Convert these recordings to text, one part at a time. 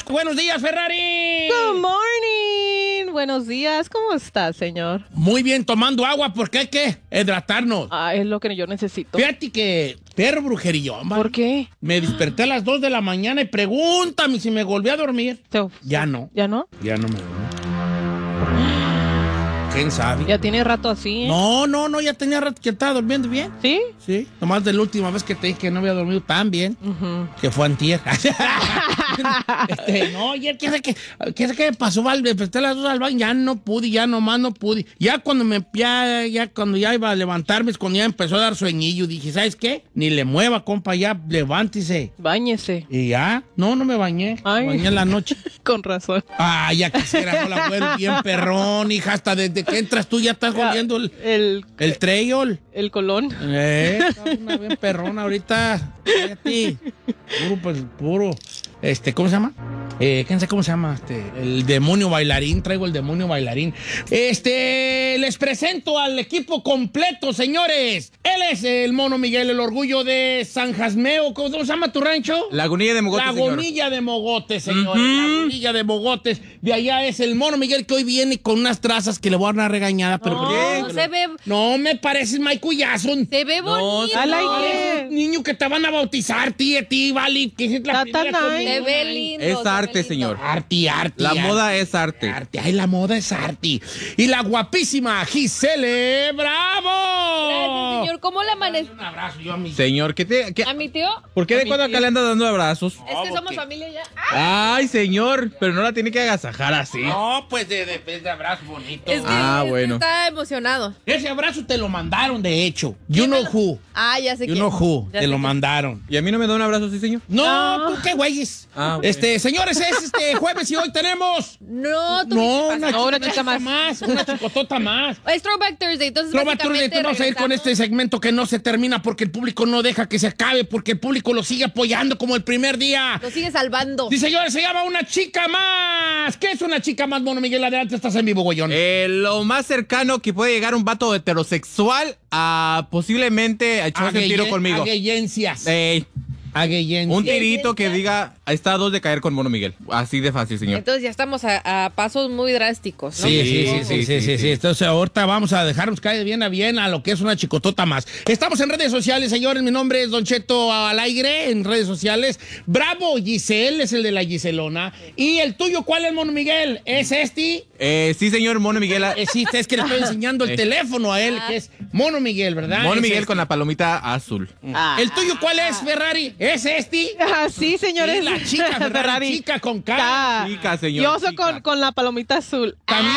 Buenos días, Ferrari. Good morning. Buenos días. ¿Cómo está, señor? Muy bien, tomando agua porque hay que hidratarnos. Ah, es lo que yo necesito. Fíjate que perro brujerillo. ¿Por qué? Me desperté a las 2 de la mañana y pregúntame si me volví a dormir. Ya no. ¿Ya no? Ya no me dormí. ¿Quién sabe? Ya tiene rato así, ¿eh? No, ya tenía rato que estaba durmiendo bien. ¿Sí? Sí, nomás de la última vez que te dije que no había dormido tan bien, que fue antier. No, ya ¿qué sé qué pasó? Me desperté a las 2 al baño, ya no pude, ya nomás no pude. Ya cuando cuando ya iba a levantarme, es cuando ya empezó a dar sueñillo, dije, ¿sabes qué? Ni le mueva, compa, ya levántese. Báñese. Y ya, no me bañé. Ay. Me bañé en la noche. Con razón. Ah, ya quisiera, no la vuelvo bien perrón, hija, hasta desde que entras tú ya estás oliendo el trail. El colón. Está una bien perrona ahorita. Fíjate. Puro. ¿Cómo se llama? ¿Quién sabe cómo se llama? El demonio bailarín. Traigo el demonio bailarín. Les presento al equipo completo, señores. Él es el Mono Miguel, el orgullo de San Jasmeo. ¿Cómo se llama tu rancho? Lagunilla de Mogotes, Lagunilla de Mogotes, señores. Lagunilla de Mogotes. De allá es el Mono Miguel, que hoy viene con unas trazas que le voy a dar una regañada. Pero No, se ve... No me pareces Michael Jackson. Se ve bonito. Niño que te van a bautizar, ti, vale. Que es la primera comunión. Se ve lindo. Es arte, señor. Arte. La moda es arte. Ay, la moda es arte. Y la guapísima Giselle Bravo. Gracias, señor. ¿Cómo le amanece? Un abrazo yo a mi... Señor, ¿A mi tío? ¿por qué de cuando acá le anda dando abrazos? Es que somos familia ya. Ay, señor, pero no la tiene que agasajar así. No, pues de abrazo bonito. Es que, bueno. está emocionado. Ese abrazo te lo mandaron, de hecho. You know who. Ah, ya sé You quién. know who. Ya Te sé lo quién. mandaron. ¿Y a mí no me da un abrazo así, señor? No, tú qué güeyes. Ah, bueno. Señores, es jueves y hoy tenemos... No, tú No, dijiste una chica más. Una chicotota más. Es Throwback Thursday, entonces Throwback Thursday, básicamente vamos a ir con regresamos. este segmento que no se termina porque el público no deja que se acabe, porque el público lo sigue apoyando como el primer día. Lo sigue salvando. Sí, señores, se llama Una Chica Más. ¿Qué es Una Chica Más, Mono Miguel? Adelante, estás en vivo, güeyón. Lo más cercano que puede llegar un vato heterosexual a posiblemente a echarse un tiro conmigo. Agueyencias. Un tirito que diga, está a 2 de caer con Mono Miguel. Así de fácil, señor. Entonces ya estamos a pasos muy drásticos, ¿no? Sí. Entonces ahorita vamos a dejarnos caer bien a lo que es Una Chicotota Más. Estamos en redes sociales, señores. Mi nombre es Don Cheto al aire en redes sociales. Bravo Giselle es el de la Giselona. ¿Y el tuyo cuál es, Mono Miguel? ¿Es este? Sí, señor, Mono Miguel. Sí, es que le estoy enseñando el teléfono a él, que es Mono Miguel, ¿verdad? Mono Es Miguel este. con la palomita azul. ¿El tuyo cuál es, Ferrari? ¿Es este? Ah, sí, señores. Sí, la chica, Ferrari. Chica con K. Chica, señor. Yo soy chica. con la palomita azul. También.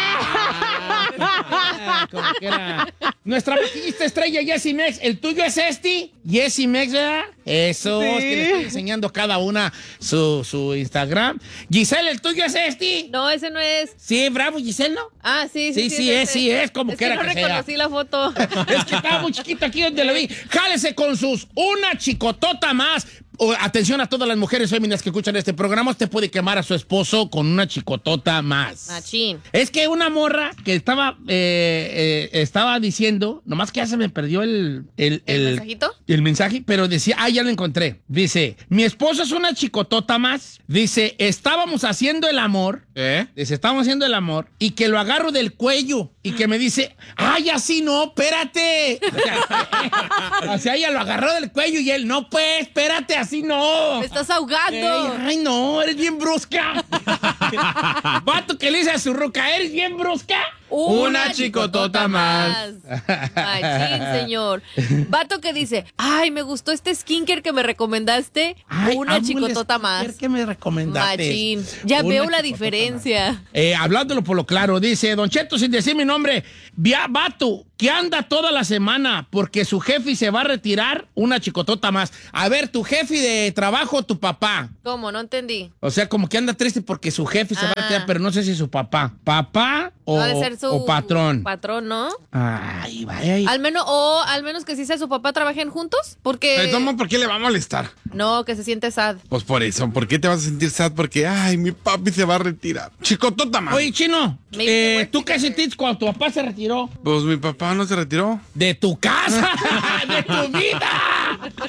Como que era. Nuestra maquillista estrella, Jessie Mex. ¿El tuyo es este? Jessie Mex, ¿verdad? Eso, Sí. es que le estoy enseñando a cada una su Instagram. Giselle, ¿el tuyo es este? No, ese no es. Sí, bravo, Giselle, ¿no? Ah, sí, Sí, es como es que era no que sea. reconocí la foto. Es que estaba muy chiquito aquí donde lo vi. Jálese con sus Una Chicotota Más. Atención a todas las mujeres féminas que escuchan este programa. Usted puede quemar a su esposo con una chicotota más. Machín. Es que una morra que estaba diciendo, nomás que ya se me perdió el mensajito? El mensaje, pero decía, ya lo encontré. Dice, mi esposo es una chicotota más. Dice, estábamos haciendo el amor. Dice, estábamos haciendo el amor y que lo agarro del cuello y que me dice, ay, así no, espérate. O sea, ella lo agarró del cuello y él, no, pues, espérate, así no. Me estás ahogando. Ay, no, eres bien brusca. Vato que le dice a su ruca, ¿eres bien brusca? Una chicotota más. Machín, señor. Vato que dice, ay, me gustó este skincare que me recomendaste. Ay, una amo el chicotota skincare más. que me recomendaste. Machín. Ya Una veo la chicotota diferencia. más. Hablándolo por lo claro, dice Don Cheto, sin decir mi nombre, vato, que anda toda la semana porque su jefe se va a retirar, una chicotota más. A ver, tu jefe de trabajo, tu papá. ¿Cómo? No entendí. O sea, como que anda triste porque su jefe se va a retirar, pero no sé si su papá. ¿Papá o, No ha de ser su o patrón? Patrón, ¿no? Ay, vaya. Al menos que sí sea su papá, trabajen juntos. Porque. ¿Por qué le va a molestar? No, que se siente sad. Pues por eso, ¿por qué te vas a sentir sad? Porque, ay, mi papi se va a retirar. Chicotota más. Oye, Chino, ¿tú qué sentiste cuando tu papá se retiró? Pues mi papá no se retiró. ¡De tu casa! ¡De tu vida!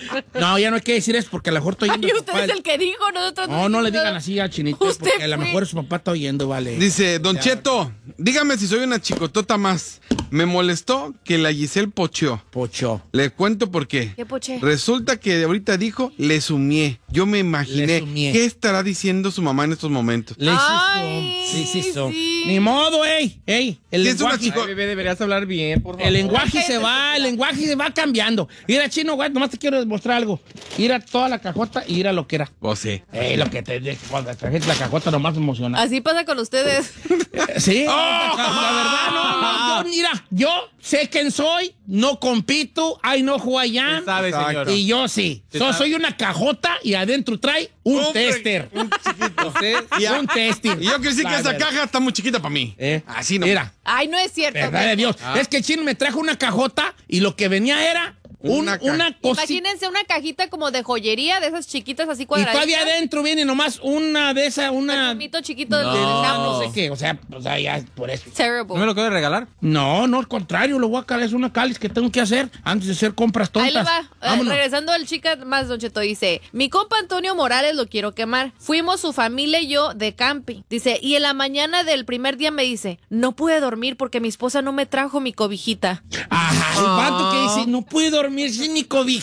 No, ya no hay que decir eso porque a lo mejor estoy Ay, oyendo. usted es el que dijo, nosotros No le dijimos digan nada. así a Chinito Usted porque a lo fue. mejor su papá está oyendo, vale. Dice, Don Cheto, dígame si soy una chicotota más. Me molestó que la Giselle pocheó. Pocho. Le cuento por qué. ¿Qué poché? Resulta que ahorita dijo, le sumié. Yo me Le imaginé, sumié. ¿qué estará diciendo su mamá en estos momentos? Le Ay, hizo. sí. Ni modo, ey. El Sí, es una lenguaje. chico- Ay, bebé, deberías hablar bien, por favor. El lenguaje Cállate, se va, el lenguaje se va cambiando. Mira, Chino, güey, nomás te quiero demostrar algo. Ir a toda la cajota y ir a lo que era. Oh, sí. Lo que cuando trajiste la cajota nomás me emociona. Así pasa con ustedes. Sí, la verdad, no, yo, mira, yo sé quién soy, no compito, I know who I am. Usted sabe, Exacto. señora. Y yo sí. Soy una cajota y adentro trae un tester. Un chiquito. Usted- Un tester. Y yo creí que La esa verdad. caja está muy chiquita para mí. Así no. Mira, Ay, no es cierto. verdad de Dios. Es que el Chino me trajo una cajota y lo que venía era Una una cosita. Imagínense una cajita como de joyería, de esas chiquitas así Y cuadraditas. todavía adentro viene nomás una de esas, una Perfumito chiquito de no sé qué. O sea, ya por eso. Terrible. ¿No me lo quiero regalar? No, al contrario, lo voy a calar, es una cáliz que tengo que hacer antes de hacer compras tontas. Ahí le va. Vámonos. Regresando al chica más, Don Cheto, dice, mi compa Antonio Morales lo quiero quemar. Fuimos su familia y yo de camping. Dice, y en la mañana del primer día me dice, no pude dormir porque mi esposa no me trajo mi cobijita. Ajá, el vato que dice, no pude dormir sin mi cobijita.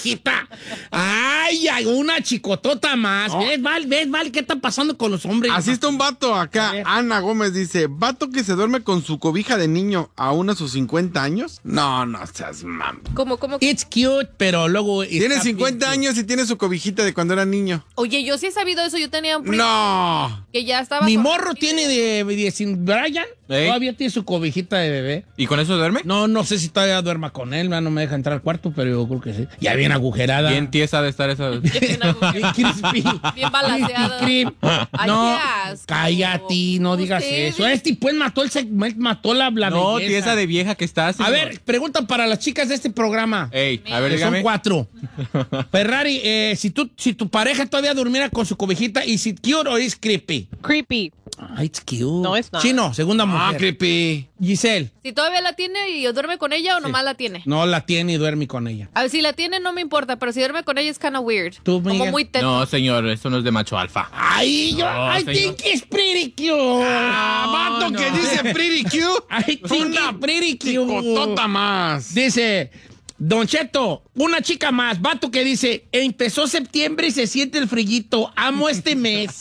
Ay, una chicotota más. ¿Ves mal? ¿Qué está pasando con los hombres? Así está un vato acá. A ver. Ana Gómez dice, ¿vato que se duerme con su cobija de niño aún a sus 50 años? No seas mam. ¿Cómo? It's cute, pero luego... Tiene está 50 bien años y tiene su cobijita de cuando era niño. Oye, yo sí he sabido eso. Yo tenía un primo No. que ya estaba... Mi con- morro tiene de Brian, ¿Eh? todavía tiene su cobijita de bebé. ¿Y con eso duerme? No sé si todavía duerma con él, no me deja entrar al cuarto, pero yo creo que sí. Ya bien agujerada. Bien tiesa de estar esa... Bien crispy. Bien balanceada. Crispy cream. Ay, No, qué asco. cállate, no digas Ustedes. eso. Pues mató la No, belleza. tiesa de vieja que está. A señor. ver, pregunta para las chicas de este programa. Ey, a ver, Que son dígame. 4. Ferrari, si tu pareja todavía durmiera con su cobijita, ¿is it cute or is creepy? Creepy. Ah, it's cute. No, it's not. Chino, segunda Ah, mujer. creepy. Giselle, Si todavía la tiene y duerme con ella o nomás la tiene. no la tiene y duerme con ella. A ver, si la tiene no me importa, pero si duerme con ella es kind of weird. ¿Tú, Como Miguel? muy teto. No, señor, eso no es de macho alfa. Ay, No, I señor. think it's pretty cute. Vato no. que dice pretty cute. I think it's pretty cute. Chicotota más. Dice, Don Cheto, una chica más, vato que dice, empezó septiembre y se siente el frillito, amo este mes.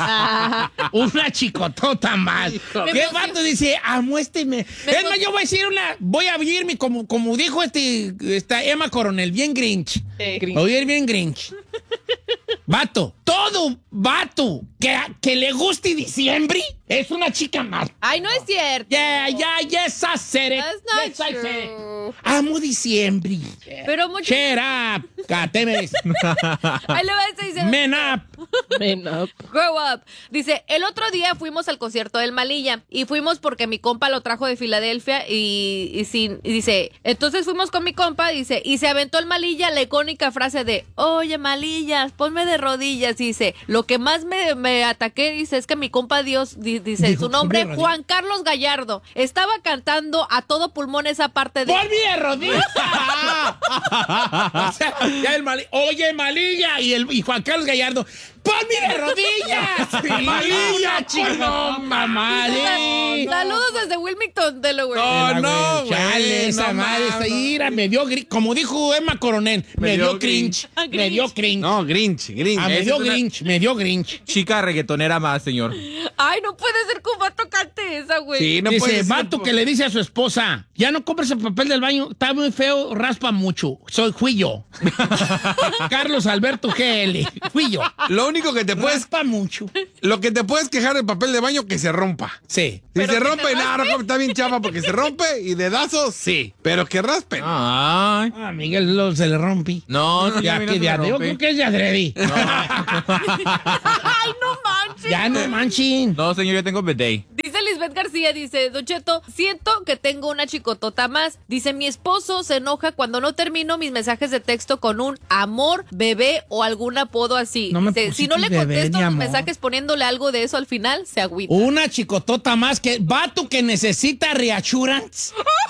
Una chicotota más. ¿Qué vato dice, amo este mes? Es más, yo voy a decir voy a irme como dijo esta Emma Coronel, bien Grinch. Voy a ir bien Grinch. Vato, todo vato que le guste diciembre es una chica más. Ay, no es cierto. Yes, I said it. That's not Yes, I said it. true. Amo diciembre. Pero mucho... Shut up. Catemes. Ahí le va a estar diciendo... Man up. Man up. Grow up. Dice, el otro día fuimos al concierto del Malilla y fuimos porque mi compa lo trajo de Filadelfia y dice, entonces fuimos con mi compa, dice, y se aventó el Malilla la icónica frase de, oye Malillas, ponme de rodillas, y dice, lo que más me ataqué, dice, es que mi compa Dios, dice, Dijo, su nombre, ponme de rodillas. Juan Carlos Gallardo, estaba cantando a todo pulmón esa parte de... ¡Volví de rodillas! O sea, ya oye, Malilla y Juan Carlos Gallardo. ¡Ponme de rodillas! ¡Malilla, chico! ¡Mali! Saludos desde Wilmington, Delaware. No, Chale, güey, esa no madre mames. está ira, me dio como dijo Emma Coronel, me dio cringe. Me dio cringe. No, Grinch. Ah, me Esa dio es una- Grinch, me dio Grinch. Chica reggaetonera más, señor. Ay, no puede ser que un vato cante esa, güey. Sí, no puede Dice, ser, vato po- que le dice a su esposa, ya no compres el papel del baño, está muy feo, raspa mucho. Fui yo. Carlos Alberto GL. Fui yo. Lo único que te puedes, Raspa mucho. lo que te puedes quejar del papel de baño que se rompa. Sí. Si Pero se que rompe, te no, está bien chafa porque se rompe y dedazos, sí. Pero que raspen. Ay. Ah, Miguel se le rompí. No, señor, Ya, a mí que no se ya, me yo rompe. creo que es de adredi. Ay, no manches. Ya no manchen. No, señor, yo tengo bidet. Dice Lisbeth García, dice, Don Cheto, siento que tengo una chicotota más. Dice, mi esposo se enoja cuando no termino mis mensajes de texto con un amor, bebé o algún apodo así. No me Dice, si no le pusiste bebé contesto ni los amor. mensajes poniéndole algo de eso al final, se agüita. Una chicotota más que vato que necesita reassurance.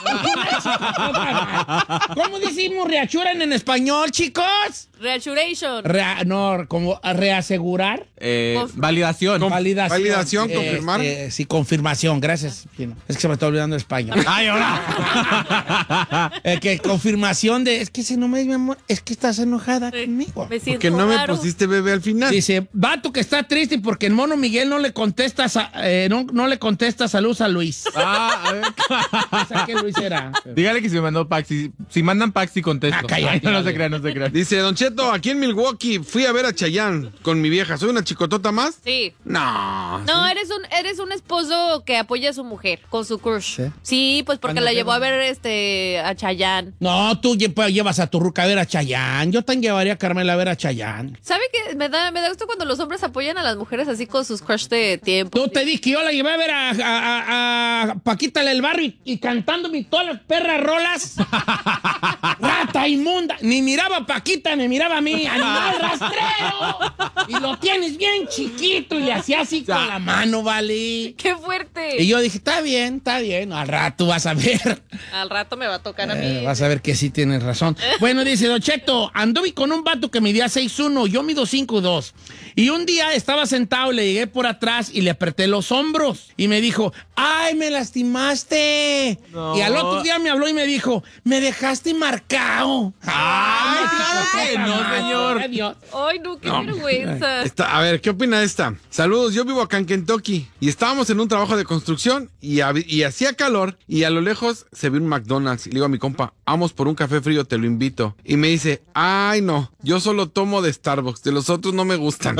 ¿Cómo decimos reassuran en español, chicos? Reassuration. No, como reasegurar. Validación. Validación, confirmar. Sí, confirmación, gracias. Es que se me está olvidando el español. Ay, ahora. Que confirmación de, es que si no me mi amor, es que estás enojada conmigo. Me siento Porque no me raro. pusiste bebé al final. Dice, vato que está triste porque el mono Miguel no le contesta, no le contesta saludos a Luis. A ver. Esa que Luis era. Dígale que si me mandó Paxi. Si mandan Paxi, contesto. Ah, cállate, Ay, no vale. se crean, no se crean. Dice, Don Cheto, aquí en Milwaukee fui a ver a Chayanne con mi vieja. ¿Soy una chicotota más? Sí. No. No, eres un esposo que apoya a su mujer con su crush. ¿Sí? Sí, pues porque la llevó a ver a Chayanne. No, tú llevas a tu ruca a ver a Chayanne. Yo también llevaría a Carmela a ver a Chayanne. ¿Sabe qué? Me da gusto cuando los hombres apoyan a las mujeres así con sus crush de tiempo. Tú te dije que yo la llevé a ver a Paquita del Barrio y cantándome todas las perras rolas. Rata inmunda. Ni miraba a Paquita, me miraba a mí. ¡Animal rastrero! Y lo tienes bien chiquito y le hacía así con la mano, ¿vale? ¡Qué fuerte! Y yo dije, está bien. Al rato vas a ver. Al rato me va a tocar a mí. Vas a ver que sí tienes razón. Bueno, dice Don Cheto, anduve con un vato que medía 6'1", yo mido 5'2". Y un día estaba sentado, le llegué por atrás y le apreté los hombros. Y me dijo, ¡ay, me lastimaste! No. Y al otro día me habló y me dijo, ¡me dejaste marcado! ¡Ay, claro que no, señor! Adiós. Ay, no, qué vergüenza. A ver, ¿qué opina de esta? Saludos, yo vivo acá en Kentucky y estábamos en un trabajo de construcción y hacía calor y a lo lejos se ve un McDonald's y le digo a mi compa, vamos por un café frío, te lo invito. Y me dice, ay no, yo solo tomo de Starbucks, de los otros no me gustan.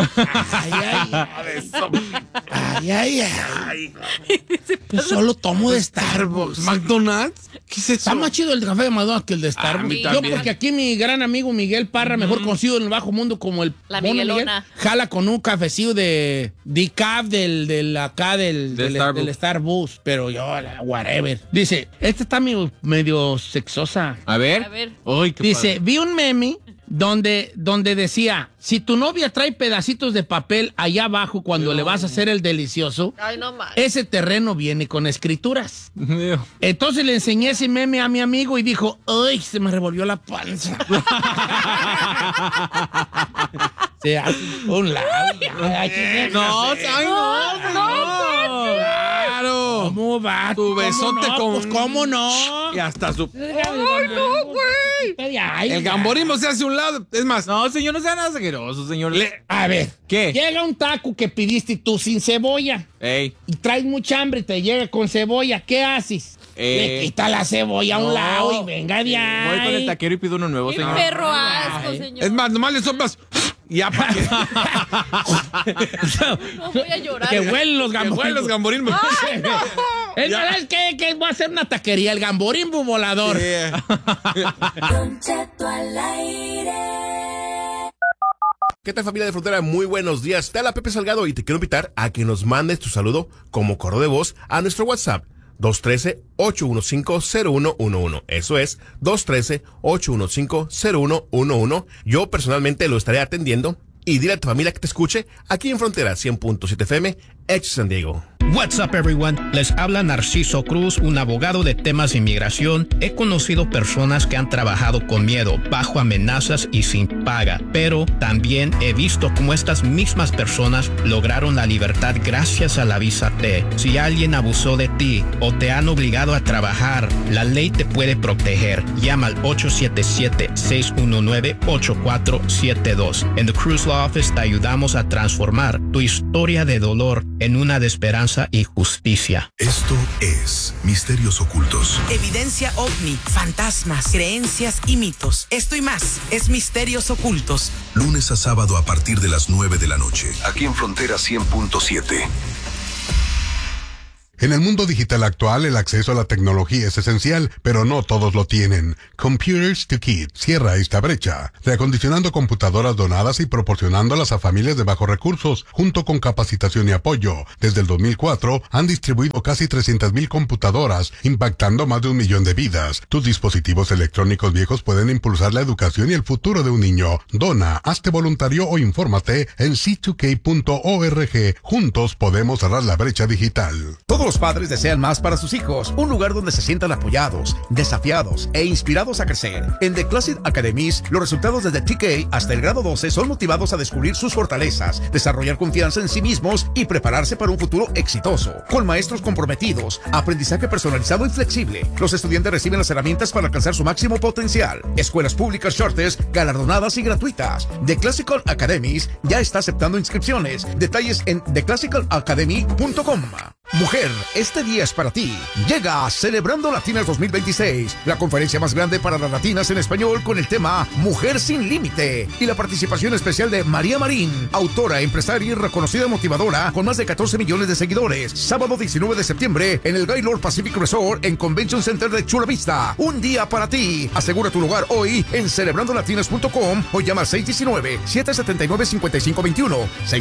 Ay. Yo solo tomo de Starbucks. ¿McDonald's? ¿Qué es eso? Está más chido el de café de McDonald's que el de Starbucks. mí Yo también. porque aquí mi gran amigo Miguel Parra, mejor conocido en el bajo mundo como el La Mono Miguelona. Miguel, jala con un cafecillo de decaf del Starbucks, pero yo, whatever. Dice, este está medio sexosa. A ver. A ver. Uy, qué Dice, padre. vi un meme donde decía, si tu novia trae pedacitos de papel allá abajo cuando le vas a hacer el delicioso, Ay, no más. ese terreno viene con escrituras. Entonces le enseñé ese meme a mi amigo y dijo, ¡ay, se me revolvió la panza! Se hace un lado. No, ay, no. ¡Claro! ¿Cómo va? Tu besote ¿Cómo no? con- Pues, ¿cómo no? Y hasta su... ¡Ay, no, güey! El gamborismo se hace a un lado. Es más, No, señor, no sea nada asqueroso, señor. A ver. ¿Qué? Llega un taco que pidiste tú sin cebolla Ey. y traes mucha hambre y te llega con cebolla. ¿Qué haces? Le quita la cebolla a un no. lado y venga de ahí. Voy con el taquero y pido uno nuevo, Qué señor. perro asco, señor. es más, nomás le soplas y ya para que... No voy a llorar. Que huelen los que gamborismos. huelen los gamborismos. Es verdad, es que voy a hacer una taquería, el gamborimbo volador. ¿Qué tal, familia de Frontera? Muy buenos días. Te habla Pepe Salgado y te quiero invitar a que nos mandes tu saludo como correo de voz a nuestro WhatsApp 213-815-0111. Eso es 213-815-0111. Yo personalmente lo estaré atendiendo y dile a tu familia que te escuche aquí en Frontera 100.7 FM, Ex San Diego. What's up, everyone? Les habla Narciso Cruz, un abogado de temas de inmigración. He conocido personas que han trabajado con miedo, bajo amenazas y sin paga, pero también he visto cómo estas mismas personas lograron la libertad gracias a la visa T. Si alguien abusó de ti o te han obligado a trabajar, la ley te puede proteger. Llama al 877-619-8472. En The Cruz Law Office te ayudamos a transformar tu historia de dolor en una de esperanza y justicia. Esto es Misterios Ocultos. Evidencia ovni, fantasmas, creencias y mitos. Esto y más es Misterios Ocultos. Lunes a sábado a partir de las 9 de la noche. Aquí en Frontera 100.7. En el mundo digital actual, el acceso a la tecnología es esencial, pero no todos lo tienen. Computers to Kids cierra esta brecha, reacondicionando computadoras donadas y proporcionándolas a familias de bajos recursos, junto con capacitación y apoyo. Desde el 2004, han distribuido casi 300,000 computadoras, impactando más de 1 millón de vidas. Tus dispositivos electrónicos viejos pueden impulsar la educación y el futuro de un niño. Dona, hazte voluntario o infórmate en c2k.org. Juntos podemos cerrar la brecha digital. Todos los los padres desean más para sus hijos, un lugar donde se sientan apoyados, desafiados e inspirados a crecer. En The Classic Academies, los resultados desde TK hasta el grado 12 son motivados a descubrir sus fortalezas, desarrollar confianza en sí mismos y prepararse para un futuro exitoso. Con maestros comprometidos, aprendizaje personalizado y flexible, los estudiantes reciben las herramientas para alcanzar su máximo potencial. Escuelas públicas Charters, galardonadas y gratuitas. The Classical Academies ya está aceptando inscripciones. Detalles en theclassicalacademy.com. Mujer, este día es para ti. Llega Celebrando Latinas 2026, la conferencia más grande para las latinas en español con el tema Mujer sin Límite y la participación especial de María Marín, autora, empresaria y reconocida motivadora con más de 14 millones de seguidores. Sábado 19 de septiembre en el Gaylord Pacific Resort en Convention Center de Chula Vista. Un día para ti. Asegura tu lugar hoy en celebrandolatinas.com o llama al 619-779-5521.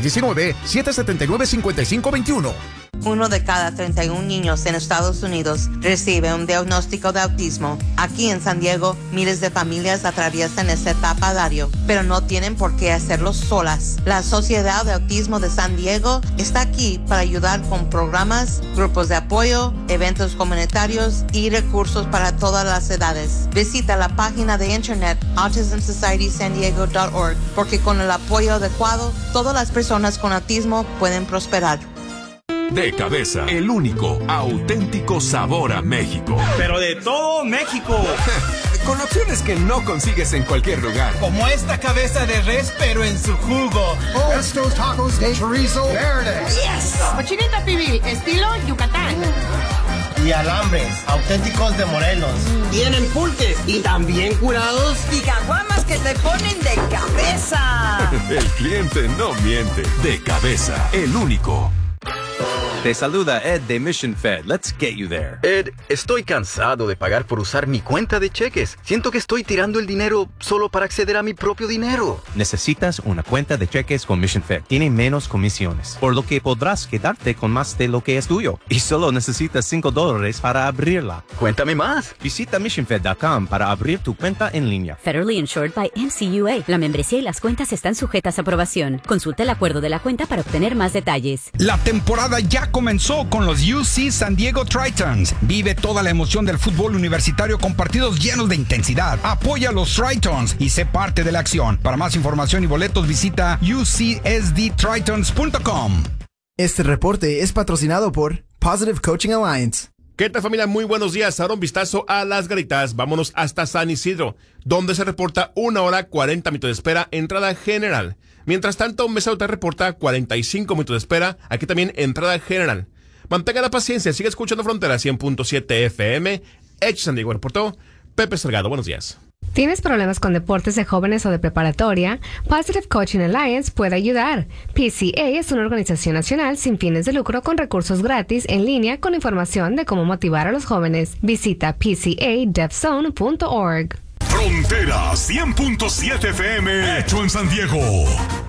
619-779-5521. 1 de cada 31 niños en Estados Unidos recibe un diagnóstico de autismo. Aquí en San Diego, miles de familias atraviesan esta etapa a diario, pero no tienen por qué hacerlo solas. La Sociedad de Autismo de San Diego está aquí para ayudar con programas, grupos de apoyo, eventos comunitarios y recursos para todas las edades. Visita la página de internet autismsocietysandiego.org porque con el apoyo adecuado, todas las personas con autismo pueden prosperar. De Cabeza, el único auténtico sabor a México. Pero de todo México. Con opciones que no consigues en cualquier lugar. Como esta cabeza de res, pero en su jugo. Estos tacos de chorizo verde. Yes. Cochinita pibil, estilo Yucatán. Y alambres, auténticos de Morelos. Tienen pulques y también curados. Y caguamas que te ponen de cabeza. El cliente no miente. De Cabeza, el único. Te saluda Ed de Mission Fed. Let's get you there. Ed, estoy cansado de pagar por usar mi cuenta de cheques. Siento que estoy tirando el dinero solo para acceder a mi propio dinero. Necesitas una cuenta de cheques con Mission Fed. Tiene menos comisiones, por lo que podrás quedarte con más de lo que es tuyo. Y solo necesitas $5 para abrirla. Cuéntame más. Visita missionfed.com para abrir tu cuenta en línea. Federally insured by NCUA. La membresía y las cuentas están sujetas a aprobación. Consulta el acuerdo de la cuenta para obtener más detalles. La temporada ya comenzó con los UC San Diego Tritons. Vive toda la emoción del fútbol universitario con partidos llenos de intensidad. Apoya a los Tritons y sé parte de la acción. Para más información y boletos visita ucsdtritons.com. Este reporte es patrocinado por Positive Coaching Alliance. ¿Qué tal, familia? Muy buenos días. Ahora un vistazo a las Garitas. Vámonos hasta San Isidro, donde se reporta 1 hora 40 minutos de espera, entrada general. Mientras tanto, Mesa Hotel reporta 45 minutos de espera, aquí también entrada general. Mantenga la paciencia, sigue escuchando Frontera 100.7 FM. San Diego reportó Pepe Salgado. Buenos días. ¿Tienes problemas con deportes de jóvenes o de preparatoria? Positive Coaching Alliance puede ayudar. PCA es una organización nacional sin fines de lucro con recursos gratis en línea con información de cómo motivar a los jóvenes. Visita pcadevzone.org. Frontera 100.7 FM, hecho en San Diego.